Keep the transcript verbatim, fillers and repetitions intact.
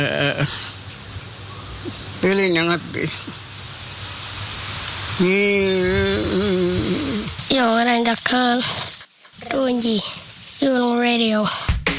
Pilih yang hati. Yo, randakan Tunji, Yulong Radio.